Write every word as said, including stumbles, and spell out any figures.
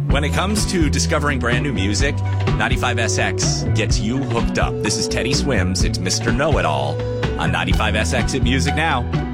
When it comes to discovering brand new music, ninety-five S X gets you hooked up. This is Teddy Swims. It's Mister Know-It-All on ninety-five S X at Music Now.